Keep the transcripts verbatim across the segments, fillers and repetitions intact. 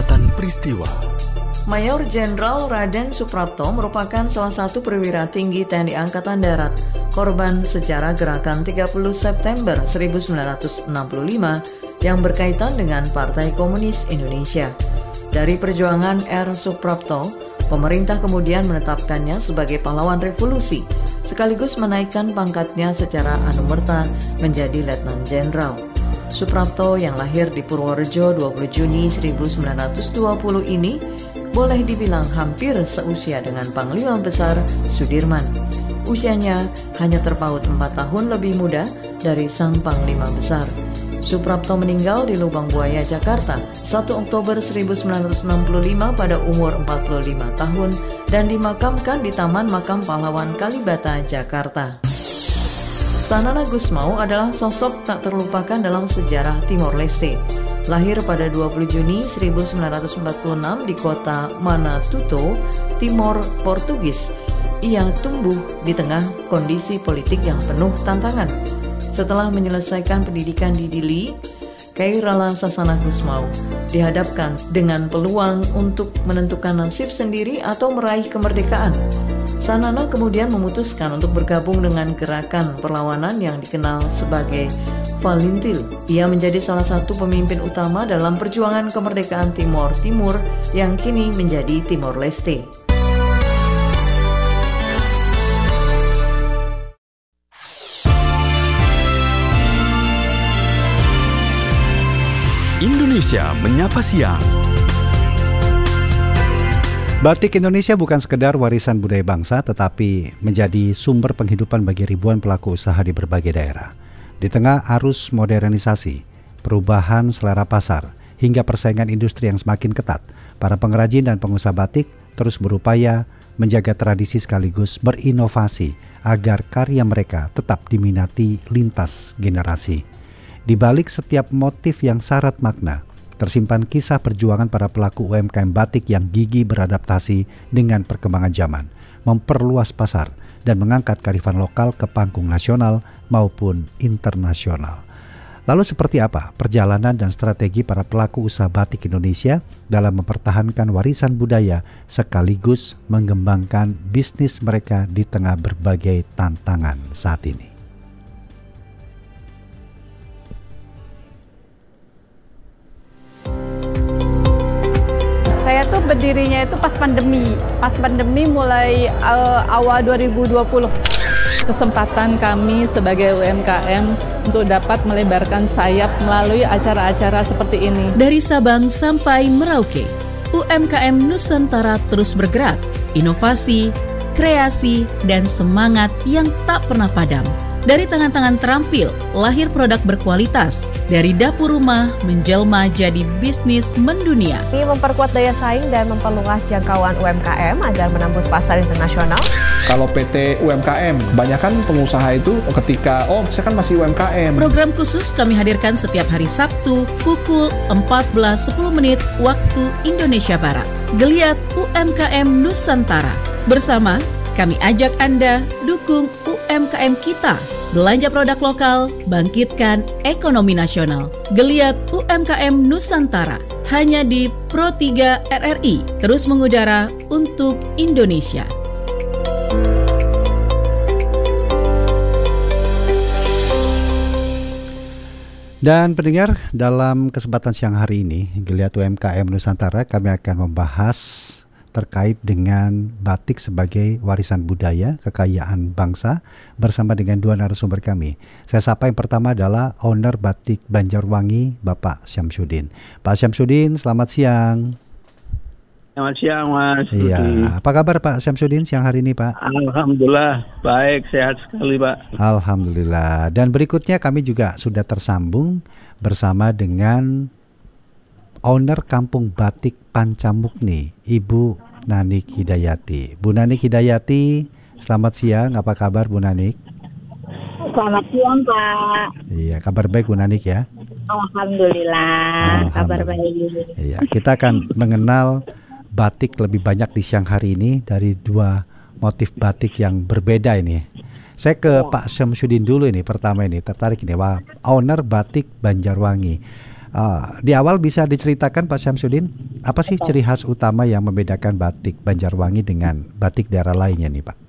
Catatan Peristiwa. Mayor Jenderal Raden Suprapto merupakan salah satu perwira tinggi T N I Angkatan Darat, korban sejarah gerakan tiga puluh September seribu sembilan ratus enam puluh lima yang berkaitan dengan Partai Komunis Indonesia. Dari perjuangan R. Suprapto, pemerintah kemudian menetapkannya sebagai pahlawan revolusi, sekaligus menaikkan pangkatnya secara anumerta menjadi Letnan Jenderal. Suprapto yang lahir di Purworejo dua puluh Juni seribu sembilan ratus dua puluh ini boleh dibilang hampir seusia dengan Panglima Besar Sudirman. Usianya hanya terpaut empat tahun lebih muda dari sang Panglima Besar. Suprapto meninggal di Lubang Buaya, Jakarta, satu Oktober seribu sembilan ratus enam puluh lima pada umur empat puluh lima tahun dan dimakamkan di Taman Makam Pahlawan Kalibata, Jakarta. Sanana Gusmao adalah sosok tak terlupakan dalam sejarah Timor Leste. Lahir pada dua puluh Juni seribu sembilan ratus empat puluh enam di kota Manatuto, Timor Portugis. Ia tumbuh di tengah kondisi politik yang penuh tantangan. Setelah menyelesaikan pendidikan di Dili, Kairala Sasana Gusmao dihadapkan dengan peluang untuk menentukan nasib sendiri atau meraih kemerdekaan. Sanana kemudian memutuskan untuk bergabung dengan gerakan perlawanan yang dikenal sebagai Valintil. Ia menjadi salah satu pemimpin utama dalam perjuangan kemerdekaan Timor Timur yang kini menjadi Timor Leste. Indonesia Menyapa Siang. Batik Indonesia bukan sekedar warisan budaya bangsa, tetapi menjadi sumber penghidupan bagi ribuan pelaku usaha di berbagai daerah. Di tengah arus modernisasi, perubahan selera pasar, hingga persaingan industri yang semakin ketat, para pengrajin dan pengusaha batik terus berupaya menjaga tradisi sekaligus berinovasi agar karya mereka tetap diminati lintas generasi. Di balik setiap motif yang syarat makna, tersimpan kisah perjuangan para pelaku U M K M batik yang gigih beradaptasi dengan perkembangan zaman, memperluas pasar, dan mengangkat kearifan lokal ke panggung nasional maupun internasional. Lalu seperti apa perjalanan dan strategi para pelaku usaha batik Indonesia dalam mempertahankan warisan budaya sekaligus mengembangkan bisnis mereka di tengah berbagai tantangan saat ini? Saya tuh berdirinya itu pas pandemi, pas pandemi mulai uh, awal dua ribu dua puluh. Kesempatan kami sebagai U M K M untuk dapat melebarkan sayap melalui acara-acara seperti ini. Dari Sabang sampai Merauke, U M K M Nusantara terus bergerak, inovasi, kreasi, dan semangat yang tak pernah padam. Dari tangan-tangan terampil, lahir produk berkualitas. Dari dapur rumah, menjelma jadi bisnis mendunia. Ini memperkuat daya saing dan memperluas jangkauan U M K M agar menembus pasar internasional. Kalau P T U M K M, kebanyakan pengusaha itu ketika, oh saya kan masih U M K M. Program khusus kami hadirkan setiap hari Sabtu pukul empat belas sepuluh menit waktu Indonesia Barat. Geliat U M K M Nusantara. Bersama, kami ajak Anda dukung U M K M kita. Belanja produk lokal, bangkitkan ekonomi nasional. Geliat U M K M Nusantara. Hanya di Pro tiga R R I. Terus mengudara untuk Indonesia. Dan pendengar, dalam kesempatan siang hari ini, Geliat U M K M Nusantara, kami akan membahas terkait dengan batik sebagai warisan budaya, kekayaan bangsa, bersama dengan dua narasumber kami. Saya sapa yang pertama adalah owner Batik Banjarwangi, Bapak Syamsuddin. Pak Syamsuddin, selamat siang. Selamat siang, Mas. Iya, apa kabar Pak Syamsuddin siang hari ini, Pak? Alhamdulillah, baik, sehat sekali, Pak. Alhamdulillah. Dan berikutnya kami juga sudah tersambung bersama dengan owner Kampung Batik Pancamukni, Ibu Nanik Hidayati. Bu Nanik Hidayati, selamat siang. Apa kabar Bu Nanik? Selamat siang, Pak. Iya, kabar baik Bu Nanik ya? Alhamdulillah, kabar baik. Iya, kita akan mengenal batik lebih banyak di siang hari ini dari dua motif batik yang berbeda ini. Saya ke Pak Syamsuddin dulu ini, pertama ini, tertarik ini, wah, owner Batik Banjarwangi. Uh, di awal bisa diceritakan Pak Syamsuddin, apa sih ciri khas utama yang membedakan batik Banjarwangi dengan batik daerah lainnya nih Pak?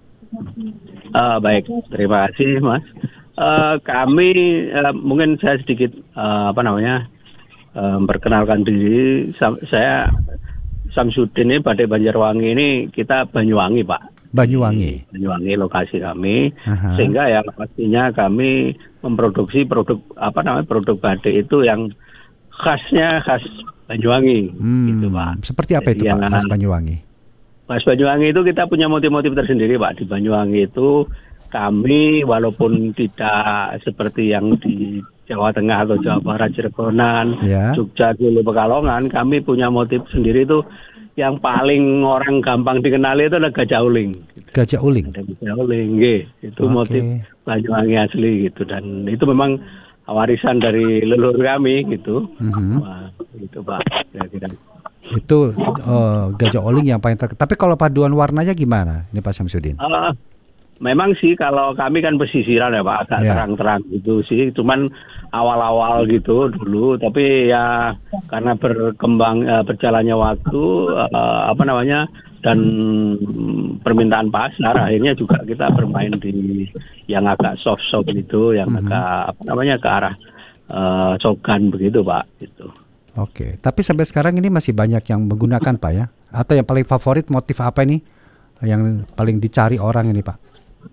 Uh, baik, terima kasih Mas. Uh, kami uh, mungkin saya sedikit uh, apa namanya uh, memperkenalkan diri. Saya Syamsuddin ini batik Banjarwangi ini kita Banyuwangi Pak. Banyuwangi. Banyuwangi lokasi kami. Aha. Sehingga ya pastinya kami memproduksi produk apa namanya produk batik itu yang khasnya khas Banyuwangi, hmm, gitu Pak. Seperti apa itu Jadi, Pak, yang, khas Banyuwangi? Khas Banyuwangi itu kita punya motif-motif tersendiri Pak. Di Banyuwangi itu kami walaupun tidak seperti yang di Jawa Tengah atau Jawa Barat, Cirebon, ya. Jogja, Solo, Pekalongan, kami punya motif sendiri itu yang paling orang gampang dikenali itu adalah gajah uling. Gajah uling. Ada gajah uling, nggih. Itu okay. Motif Banyuwangi asli gitu, dan itu memang warisan dari leluhur kami gitu. Mm-hmm. Wah, itu Pak. Kira-kira. Itu uh, gajah oling yang paling terkenal. Tapi kalau paduan warnanya gimana? Ini Pak Syamsuddin. Uh, memang sih kalau kami kan pesisiran ya Pak, agak yeah. terang-terang gitu sih. Cuman awal-awal gitu dulu. Tapi ya karena berkembang uh, berjalannya waktu, uh, apa namanya, dan permintaan pasar, akhirnya juga kita bermain di yang agak soft-soft gitu, yang mm-hmm. agak apa namanya ke arah uh, cogan begitu Pak. Gitu. Oke, tapi sampai sekarang ini masih banyak yang menggunakan Pak ya? Atau yang paling favorit motif apa nih yang paling dicari orang ini Pak?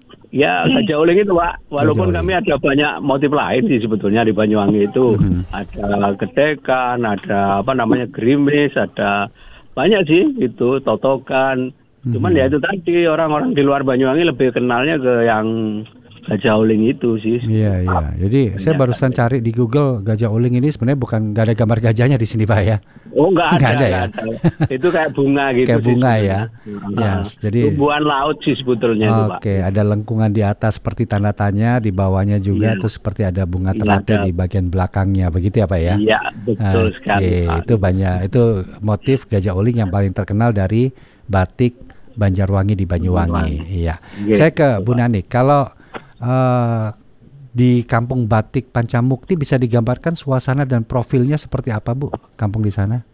Ya gajah uling itu Pak, walaupun kami ada banyak motif lain sih sebetulnya di Banyuwangi itu. Mm-hmm. Ada gedekan, ada apa namanya gerimis, ada banyak sih itu, totokan. Mm-hmm. Cuman ya itu tadi orang-orang di luar Banyuwangi lebih kenalnya ke yang gajah uling itu sih. Iya iya. Jadi saya barusan cari di Google gajah uling ini sebenarnya bukan, nggak ada gambar gajahnya di sini Pak ya? Oh nggak ada, nggak ada ya. Ada. Itu kayak bunga gitu. Kayak bunga sih, ya. Nah, yes, jadi tumbuhan laut sih sebetulnya itu Pak. Oke, ada lengkungan di atas seperti tanda tanya, di bawahnya juga, iya. Terus seperti ada bunga teratai iya, di bagian belakangnya, begitu ya Pak ya? Iya betul Oke, sekali Pak. Itu banyak, itu motif gajah uling yang paling terkenal dari batik Banjarwangi di Banyuwangi. Iya. Yeah. Saya ke Bu Nani, kalau Uh, di kampung batik Pancamukti bisa digambarkan suasana dan profilnya seperti apa Bu, kampung di sana?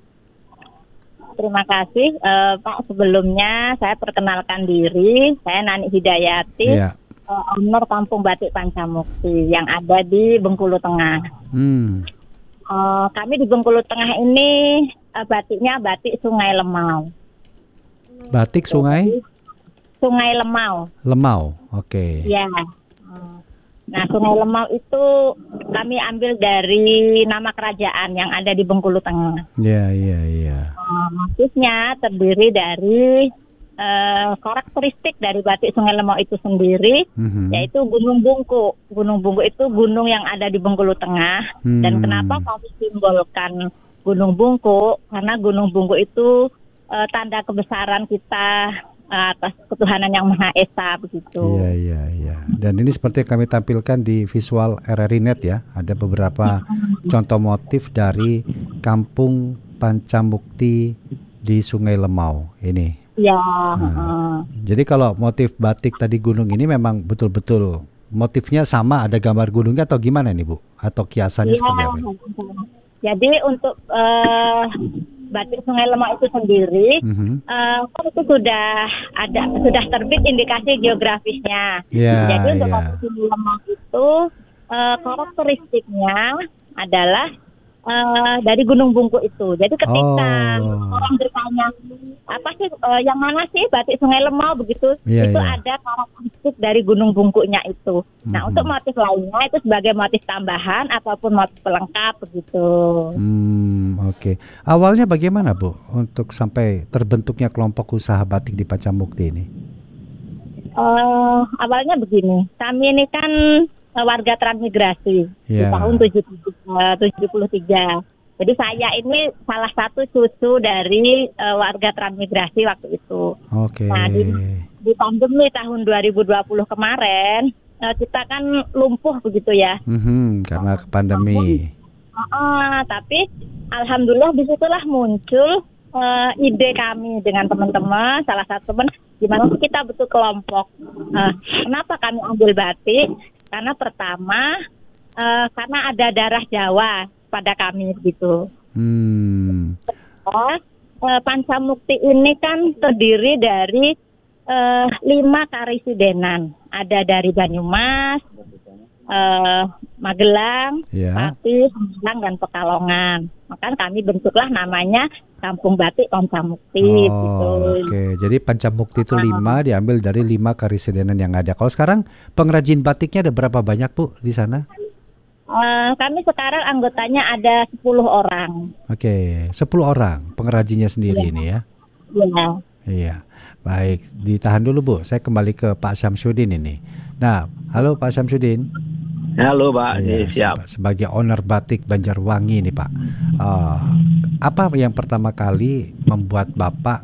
Terima kasih uh, Pak. Sebelumnya saya perkenalkan diri, saya Nani Hidayati, yeah. uh, owner kampung batik Pancamukti yang ada di Bengkulu Tengah. Hmm. Uh, kami di Bengkulu Tengah ini uh, batiknya batik Sungai Lemau. Batik Sungai? Sungai Lemau. Lemau, oke. Okay. Ya. Nah, Sungai Lemau itu kami ambil dari nama kerajaan yang ada di Bengkulu Tengah. Iya, iya, iya. Motifnya terdiri dari uh, karakteristik dari batik Sungai Lemau itu sendiri, mm-hmm. yaitu Gunung Bungku. Gunung Bungku itu gunung yang ada di Bengkulu Tengah. Hmm. Dan kenapa kami simbolkan Gunung Bungku? Karena Gunung Bungku itu uh, tanda kebesaran kita atas ketuhanan yang Maha Esa begitu. Iya iya iya. Dan ini seperti yang kami tampilkan di visual R R I Net ya. Ada beberapa contoh motif dari kampung Pancamukti di Sungai Lemau ini. Iya. Nah, uh. Jadi kalau motif batik tadi gunung ini memang betul-betul motifnya sama, ada gambar gunungnya atau gimana nih Bu? Atau kiasannya ya, seperti apa? Jadi untuk uh, batik Sungai Lemau itu sendiri, mm-hmm. uh, kan itu sudah ada, sudah terbit indikasi geografisnya. Yeah, Jadi untuk yeah. batik Sungai Lemau itu uh, karakteristiknya adalah uh, dari Gunung Bungku itu. Jadi ketika oh. orang bertanya apa sih uh, yang mana sih batik Sungai Lemau begitu, yeah, itu yeah. ada karakteristik dari Gunung Bungkunya itu. Mm-hmm. Nah untuk motif lainnya itu sebagai motif tambahan ataupun motif pelengkap begitu. Hmm, oke. Okay. Awalnya bagaimana Bu untuk sampai terbentuknya kelompok usaha batik di Pancamukti ini? Uh, awalnya begini, kami ini kan uh, warga transmigrasi yeah. di tahun tujuh puluh tiga. Jadi saya ini salah satu cucu dari uh, warga transmigrasi waktu itu. Oke. Okay. Nah di, di pandemi tahun dua ribu dua puluh kemarin uh, kita kan lumpuh begitu ya. Mm-hmm, karena pandemi. Uh, uh, tapi alhamdulillah disitulah muncul uh, ide kami dengan teman-teman, salah satu teman, gimana sih kita bentuk kelompok. Uh, kenapa kami ambil batik? Karena pertama uh, karena ada darah Jawa pada kami gitu. Hmm. Oh, eh, Pancamukti ini kan terdiri dari eh, lima karisidenan. Ada dari Banyumas, eh, Magelang, Ya. Pati, Semarang, dan Pekalongan. Maka kami bentuklah namanya Kampung Batik Pancamukti. Oh, gitu. oke. Jadi Pancamukti itu lima diambil dari lima karisidenan yang ada. Kalau sekarang pengrajin batiknya ada berapa banyak, Bu, di sana? Eh, kami sekarang anggotanya ada sepuluh orang. Oke, sepuluh orang pengrajinnya sendiri Iya. ini ya. Iya. Iya. Baik, ditahan dulu, Bu. Saya kembali ke Pak Syamsuddin ini. Nah, halo Pak Syamsuddin. Halo Pak, Iya, siap. seba- Sebagai owner batik Banjarwangi nih Pak, uh, apa yang pertama kali membuat Bapak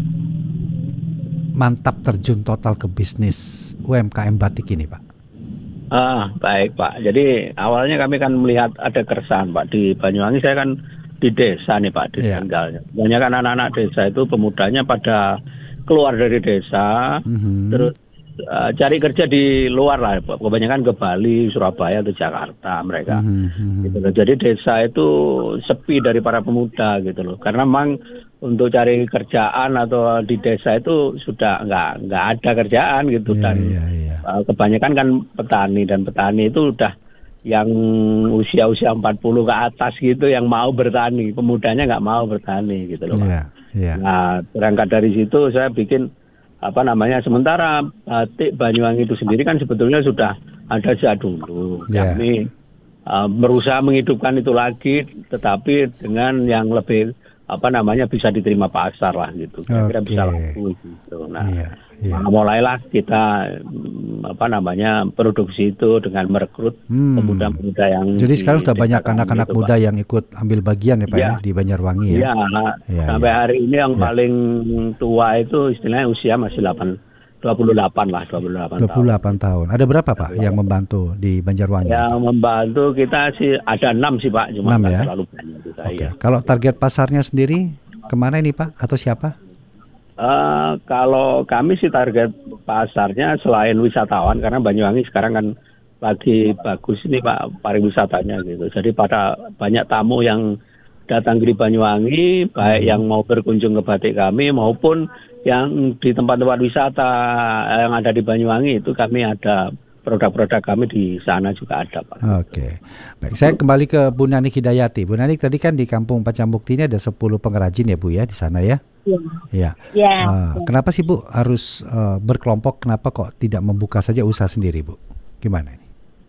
mantap terjun total ke bisnis U M K M batik ini Pak? Ah, baik Pak. Jadi awalnya kami kan melihat ada keresahan Pak di Banyuwangi. Saya kan di desa nih Pak, di Iya. tinggalnya. Banyak kan anak-anak desa itu pemudanya pada keluar dari desa, Mhm. terus uh, cari kerja di luar lah. Kebanyakan ke Bali, Surabaya, atau Jakarta mereka. Mhm. Gitu loh. Jadi desa itu sepi dari para pemuda gitu loh. Karena memang untuk cari kerjaan atau di desa itu sudah nggak nggak ada kerjaan gitu. Iya, Dan iya, iya. uh, kebanyakan kan petani, dan petani itu udah yang usia-usia empat puluh ke atas gitu yang mau bertani. Pemudanya nggak mau bertani gitu loh Pak. Iya, iya. Nah, berangkat dari situ saya bikin apa namanya, sementara batik Banyuwangi itu sendiri kan sebetulnya sudah ada sejak dulu. Yeah. Kami uh, berusaha menghidupkan itu lagi, tetapi dengan yang lebih apa namanya bisa diterima pasar lah gitu. Kira-kira Oke. bisa laku gitu. Nah, Iya, iya. nah, mulailah kita mm, apa namanya produksi itu dengan merekrut Hmm. pemuda-pemuda yang. Jadi di sekarang sudah desa banyak kami anak-anak itu, muda Pak. yang ikut ambil bagian ya Pak ya, Iya. di Banjarwangi ya. Iya, Iya, sampai iya. hari ini yang Iya. paling tua itu istilahnya usia masih delapan, dua puluh delapan lah, dua puluh delapan dua puluh tahun. delapan tahun. Ada berapa Pak yang membantu di Banjarwangi? Yang membantu kita sih ada enam sih Pak, cuma Enam nggak ya? terlalu banyak kita. Oke. Ya. Kalau target pasarnya sendiri kemana ini Pak? Atau siapa? Eh, kalau kami sih target pasarnya selain wisatawan, karena Banyuwangi sekarang kan lagi bagus ini Pak pariwisatanya gitu. Jadi pada banyak tamu yang datang di Banyuwangi, baik yang mau berkunjung ke batik kami maupun yang di tempat-tempat wisata yang ada di Banyuwangi itu kami ada produk-produk kami di sana juga ada Pak. Oke. Baik, saya kembali ke Bu Nanik Hidayati. Bu Nanik, tadi kan di Kampung Pancamukti ini ada sepuluh pengrajin ya Bu ya di sana ya? Iya. Iya. Iya. Ah, kenapa sih Bu harus eh, berkelompok? Kenapa kok tidak membuka saja usaha sendiri Bu? Gimana ini?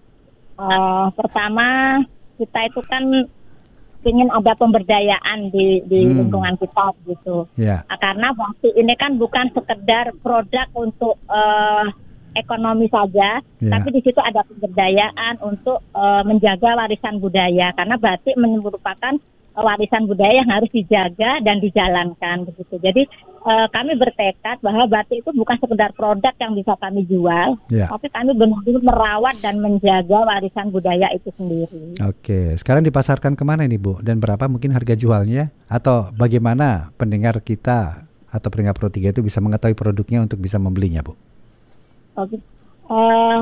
Eh, pertama kita itu kan ingin ada pemberdayaan di di Hmm. lingkungan kita gitu. Ya. Nah, karena batik ini kan bukan sekedar produk untuk eh, ekonomi saja, Ya. tapi di situ ada pemberdayaan untuk eh, menjaga warisan budaya. Karena batik merupakan eh, warisan budaya yang harus dijaga dan dijalankan begitu. Jadi eh, kami bertekad bahwa batik itu bukan sekedar produk yang bisa kami jual, Ya. tapi kami benar-benar merawat dan menjaga warisan budaya itu sendiri. Oke. Sekarang dipasarkan kemana ini Bu? Dan berapa mungkin harga jualnya? Atau bagaimana pendengar kita atau pendengar Pro tiga itu bisa mengetahui produknya untuk bisa membelinya Bu? Oke. Eh,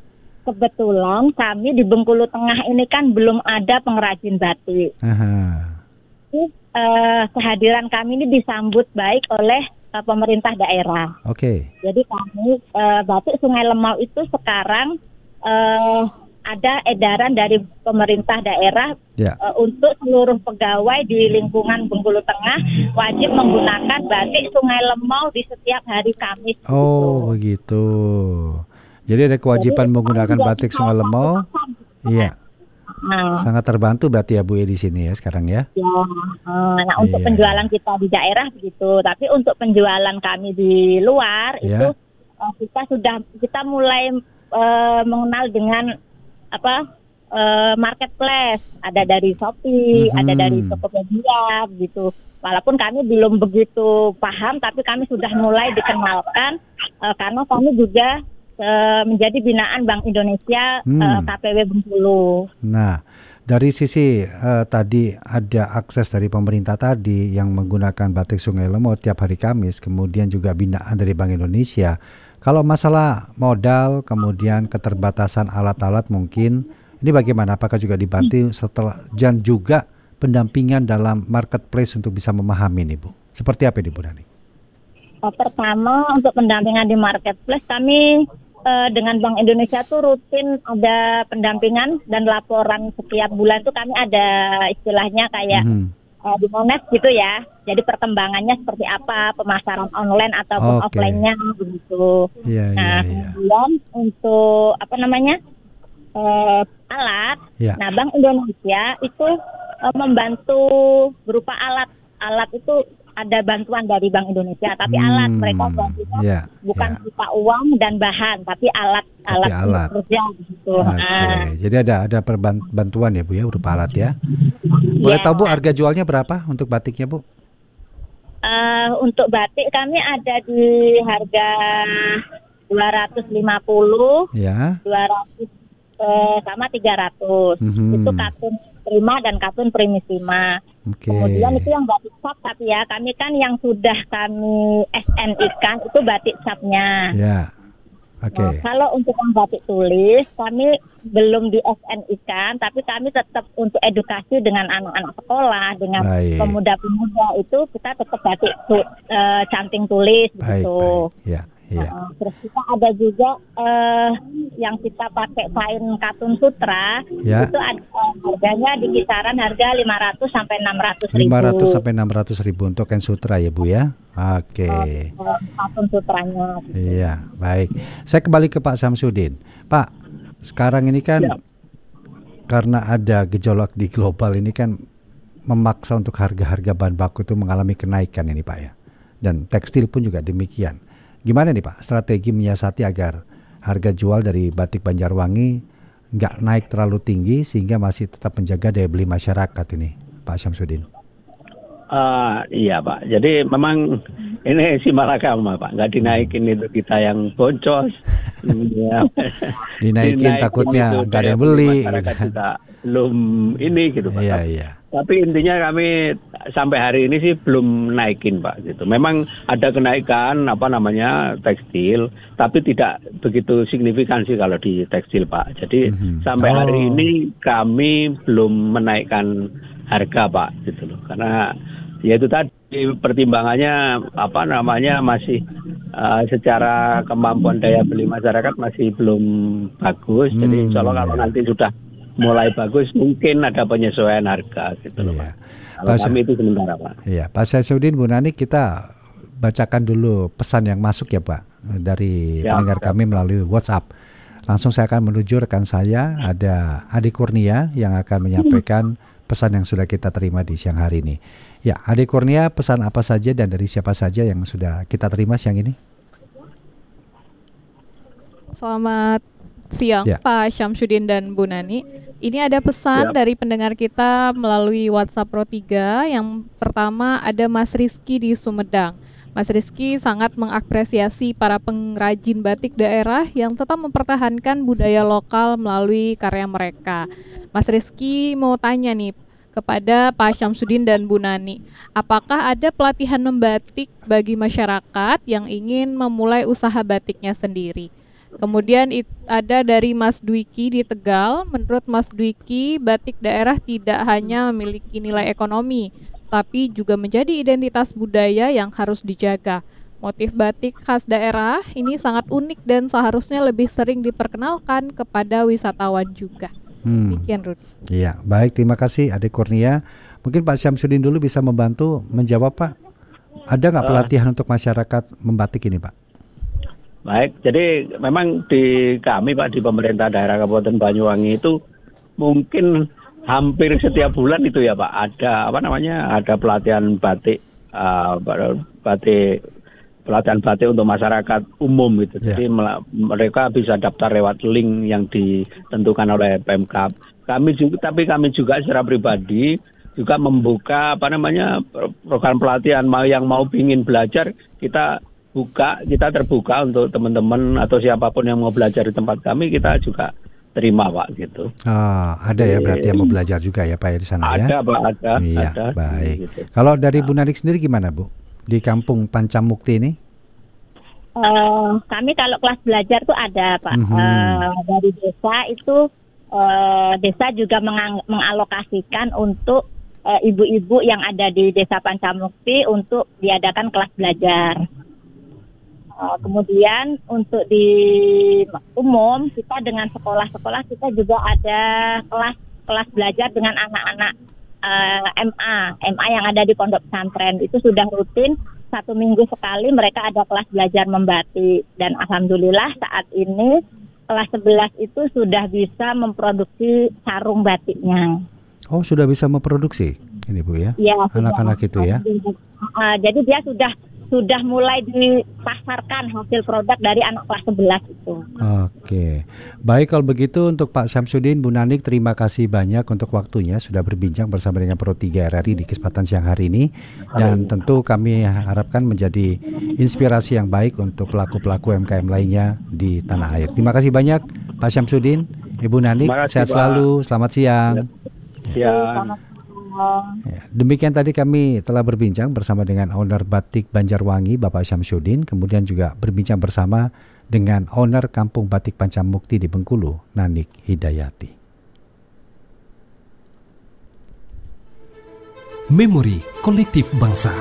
kebetulan kami di Bengkulu Tengah ini kan belum ada pengrajin batik. Aha. Jadi, eh, kehadiran kami ini disambut baik oleh eh, pemerintah daerah. Oke. Jadi kami eh, batik Sungai Lemau itu sekarang eh, ada edaran dari pemerintah daerah Ya. eh, untuk seluruh pegawai di lingkungan Bengkulu Tengah wajib menggunakan batik Sungai Lemau di setiap hari Kamis. Oh, begitu. Jadi ada kewajiban Jadi, menggunakan kami batik jadi Sungai salah Lemau. satu pasangan. Iya. Nah, Sangat terbantu berarti ya Bu ya di sini ya sekarang ya. ya, eh, nah untuk Iya. penjualan kita di daerah begitu, tapi untuk penjualan kami di luar Iya. itu eh, kita sudah kita mulai eh, mengenal dengan apa eh, marketplace, ada dari Shopee, Mhm. ada dari Tokopedia gitu. Walaupun kami belum begitu paham, tapi kami sudah mulai dikenalkan eh, karena kami juga eh, menjadi binaan Bank Indonesia Hmm. eh, K P W Bengkulu. Nah, dari sisi eh, tadi ada akses dari pemerintah tadi yang menggunakan batik Sungai Lemau tiap hari Kamis, kemudian juga binaan dari Bank Indonesia. Kalau masalah modal, kemudian keterbatasan alat-alat mungkin Ini bagaimana? Apakah juga dibantu setelah dan juga pendampingan dalam marketplace untuk bisa memahami nih Bu? Seperti apa nih Bu Nani? Oh, pertama untuk pendampingan di marketplace kami eh, dengan Bank Indonesia tuh rutin ada pendampingan dan laporan setiap bulan tuh kami ada istilahnya kayak mm-hmm. eh, di Mones gitu ya. Jadi perkembangannya seperti apa, pemasaran online ataupun okay. offline-nya begitu. Yeah, nah, yeah, kemudian yeah. untuk apa namanya? Eh, alat. Yeah. Nah, Bank Indonesia itu eh, membantu berupa alat. Alat itu ada bantuan dari Bank Indonesia, tapi hmm, alat mereka bantunya yeah, bukan yeah. berupa uang dan bahan, tapi alat tapi alat, alat. kerja gitu. Okay. Nah. Jadi ada ada perbantuan ya Bu ya berupa alat ya. Boleh yeah. tahu Bu harga jualnya berapa untuk batiknya Bu? Uh, untuk batik kami ada di harga dua ratus lima puluh, ya. dua ratus uh, sama tiga ratus. Mm-hmm. Itu katun prima dan katun primissima. Okay. Kemudian itu yang batik cap, tapi ya kami kan yang sudah kami S N I-kan itu batik capnya. Ya. Oke. Okay. Nah, kalau untuk yang batik tulis kami belum di S N I-kan, tapi kami tetap untuk edukasi dengan anak-anak sekolah, dengan baik. pemuda-pemuda itu kita tetap batik tu, uh, canting tulis baik, gitu. Baik. Ya. Iya. Nah, terus kita ada juga uh, yang kita pakai kain katun sutra, ya. itu ada, uh, harganya di kisaran harga lima ratus sampai enam ratus ribu. lima ratus sampai enam ratus ribu untuk kain sutra ya Bu ya. Oke. Okay. Uh, katun sutranya. Gitu. Iya, baik. Saya kembali ke Pak Syamsuddin. Pak, sekarang ini kan ya. karena ada gejolak di global ini kan memaksa untuk harga-harga bahan baku itu mengalami kenaikan ini Pak ya. Dan tekstil pun juga demikian. Gimana nih Pak strategi menyiasati agar harga jual dari batik Banjarwangi nggak naik terlalu tinggi sehingga masih tetap menjaga daya beli masyarakat ini Pak Syamsuddin? Uh, iya Pak, jadi memang ini si malakama Pak, nggak dinaikin itu kita yang boncos. Dinaikin takutnya nggak ada yang beli. Masyarakat juga belum ini gitu Pak. Iya, iya. Tapi intinya kami sampai hari ini sih belum naikin Pak gitu. Memang ada kenaikan apa namanya tekstil, tapi tidak begitu signifikan sih kalau di tekstil Pak. Jadi mm-hmm. sampai oh. hari ini kami belum menaikkan harga Pak gitu loh. Karena ya itu tadi pertimbangannya apa namanya masih uh, secara kemampuan daya beli masyarakat masih belum bagus. Mm, Jadi insya Allah kalau yeah. nanti sudah mulai bagus mungkin ada penyesuaian harga gitu loh Pak. Kalau kami itu sementara Pak. Iya, Pak Syamsuddin, Bu Nani, kita bacakan dulu pesan yang masuk ya Pak dari ya, pendengar ya. kami melalui WhatsApp. Langsung saya akan menuju rekan saya, ada Ade Kurnia yang akan menyampaikan pesan yang sudah kita terima di siang hari ini. Ya, Ade Kurnia, pesan apa saja dan dari siapa saja yang sudah kita terima siang ini? Selamat siang ya. Pak Syamsuddin dan Bu Nani. Ini ada pesan ya. dari pendengar kita melalui WhatsApp Pro tiga. Yang pertama ada Mas Rizky di Sumedang. Mas Rizky sangat mengapresiasi para pengrajin batik daerah yang tetap mempertahankan budaya lokal melalui karya mereka. Mas Rizky mau tanya nih kepada Pak Syamsuddin dan Bu Nani, apakah ada pelatihan membatik bagi masyarakat yang ingin memulai usaha batiknya sendiri? Kemudian it, ada dari Mas Dwiki di Tegal. Menurut Mas Dwiki, batik daerah tidak hanya memiliki nilai ekonomi, tapi juga menjadi identitas budaya yang harus dijaga. Motif batik khas daerah ini sangat unik dan seharusnya lebih sering diperkenalkan kepada wisatawan juga. Hmm. Demikian Rudy. Iya, baik, terima kasih Ade Kurnia. Mungkin Pak Syamsuddin dulu bisa membantu menjawab Pak. Ada nggak pelatihan uh. untuk masyarakat membatik ini Pak? Baik, jadi memang di kami Pak di pemerintah daerah Kabupaten Banyuwangi itu mungkin hampir setiap bulan itu ya Pak ada apa namanya ada pelatihan batik uh, batik pelatihan batik untuk masyarakat umum gitu. Yeah. Jadi mereka bisa daftar lewat link yang ditentukan oleh Pemkab. Kami juga tapi kami juga secara pribadi juga membuka apa namanya program pelatihan mau yang mau ingin belajar kita buka kita terbuka untuk teman-teman atau siapapun yang mau belajar di tempat kami kita juga terima Pak gitu. Oh, ada ya berarti yang mau belajar juga ya Pak ya di sana ada, ya. Ada Pak ada. Iya, ada, baik. Gitu. Kalau dari Bu Nanik sendiri gimana Bu di Kampung Pancamukti ini? Uh, kami kalau kelas belajar tuh ada Pak. Mm-hmm. Uh, dari desa itu uh, desa juga mengang- mengalokasikan untuk uh, ibu-ibu yang ada di Desa Pancamukti untuk diadakan kelas belajar. Uh, kemudian untuk di umum kita dengan sekolah-sekolah kita juga ada kelas kelas belajar dengan anak-anak uh, M A M A yang ada di pondok pesantren. Itu sudah rutin satu minggu sekali mereka ada kelas belajar membatik, dan alhamdulillah saat ini kelas sebelas itu sudah bisa memproduksi sarung batiknya. Oh, sudah bisa memproduksi ini Bu ya? Ya, anak-anak sudah. itu ya. Uh, jadi dia sudah sudah mulai dipasarkan hasil produk dari anak kelas sebelas itu. Oke. Baik, kalau begitu untuk Pak Syamsuddin, Bu Nanik, terima kasih banyak untuk waktunya sudah berbincang bersama dengan Pro tiga R R I di kesempatan siang hari ini, dan tentu kami harapkan menjadi inspirasi yang baik untuk pelaku-pelaku U M K M lainnya di tanah air. Terima kasih banyak Pak Syamsuddin, Ibu Nanik, sehat selalu, selamat siang. Siang. Ya, demikian tadi kami telah berbincang bersama dengan owner Batik Banjarwangi Bapak Syamsuddin, kemudian juga berbincang bersama dengan owner Kampung Batik Pancamukti di Bengkulu, Nanik Hidayati. Memori kolektif bangsa.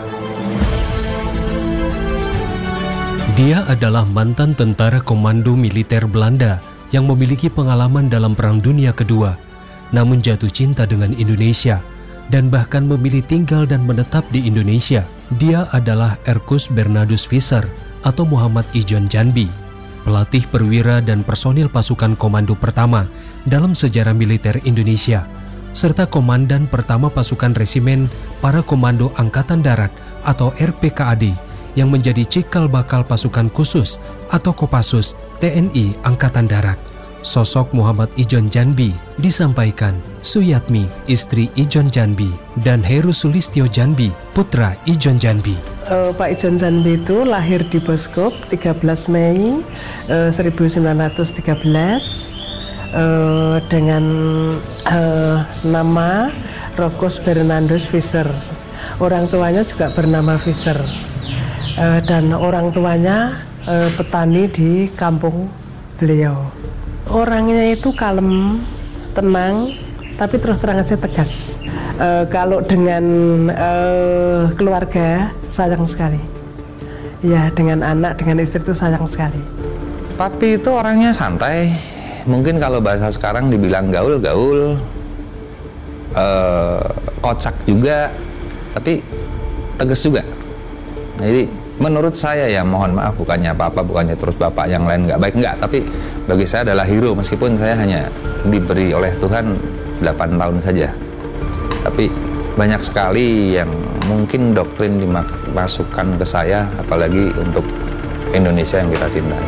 Dia adalah mantan tentara komando militer Belanda yang memiliki pengalaman dalam Perang Dunia Kedua, namun jatuh cinta dengan Indonesia dan bahkan memilih tinggal dan menetap di Indonesia. Dia adalah Erkus Bernardus Visser atau Muhammad Ijon Janbi, pelatih perwira dan personil pasukan komando pertama dalam sejarah militer Indonesia, serta komandan pertama pasukan resimen para komando Angkatan Darat atau R P K A D yang menjadi cikal bakal pasukan khusus atau Kopassus T N I Angkatan Darat. Sosok Muhammad Ijon Janbi disampaikan Suyatmi, istri Ijon Janbi, dan Heru Sulistyo Janbi, putra Ijon Janbi. Uh, Pak Ijon Janbi itu lahir di Boskop tiga belas Mei uh, seribu sembilan ratus tiga belas uh, dengan uh, nama Rokus Bernardus Visser. Orang tuanya juga bernama Visser, uh, dan orang tuanya uh, petani di kampung beliau. Orangnya itu kalem, tenang, tapi terus terang aja tegas. E, kalau dengan e, keluarga sayang sekali. Ya, dengan anak, dengan istri itu sayang sekali. Papi itu orangnya santai. Mungkin kalau bahasa sekarang dibilang gaul-gaul, e, kocak juga, tapi tegas juga. Jadi menurut saya ya, mohon maaf, bukannya apa-apa, bukannya terus bapak yang lain nggak baik, nggak, tapi bagi saya adalah hero, meskipun saya hanya diberi oleh Tuhan delapan tahun saja. Tapi banyak sekali yang mungkin doktrin dimasukkan ke saya, apalagi untuk Indonesia yang kita cintai.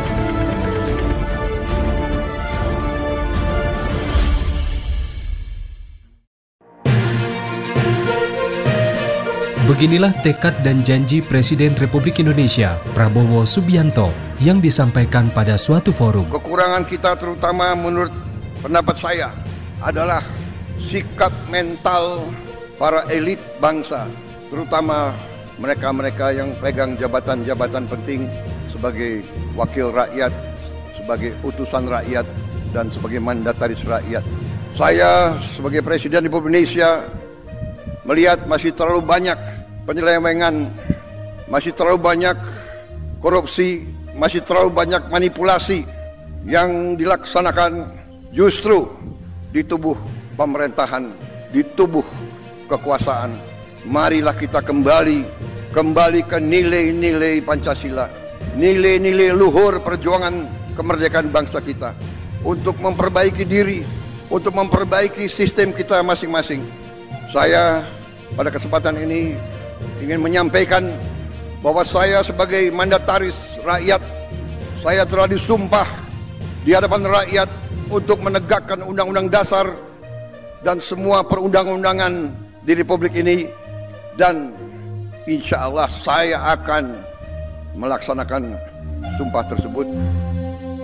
Beginilah tekad dan janji Presiden Republik Indonesia, Prabowo Subianto, yang disampaikan pada suatu forum. Kekurangan kita terutama menurut pendapat saya adalah sikap mental para elit bangsa, terutama mereka-mereka yang pegang jabatan-jabatan penting sebagai wakil rakyat, sebagai utusan rakyat, dan sebagai mandataris rakyat. Saya sebagai Presiden Republik Indonesia melihat masih terlalu banyak penyelewengan, masih terlalu banyak korupsi, masih terlalu banyak manipulasi yang dilaksanakan justru di tubuh pemerintahan, di tubuh kekuasaan. Marilah kita kembali, kembali ke nilai-nilai Pancasila, nilai-nilai luhur perjuangan kemerdekaan bangsa kita, untuk memperbaiki diri, untuk memperbaiki sistem kita masing-masing. Saya pada kesempatan ini ingin menyampaikan bahwa saya sebagai mandataris rakyat, saya telah disumpah di hadapan rakyat untuk menegakkan undang-undang dasar dan semua perundang-undangan di Republik ini, dan insya Allah saya akan melaksanakan sumpah tersebut.